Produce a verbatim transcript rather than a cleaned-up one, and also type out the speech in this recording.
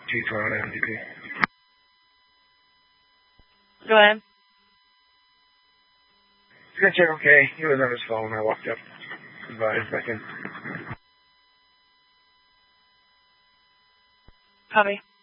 T Toronto M D P. Go ahead. He's gonna check okay. He was on his phone. I walked up. Advised back in. Copy.